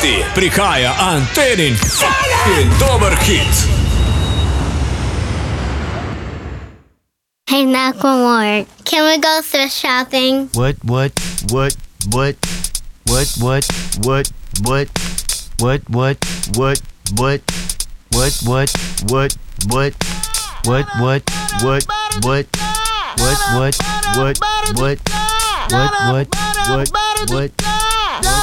Ti prihaja Antenin in dober hit. Hey, Macklemore, can we go thrift shopping? What? What?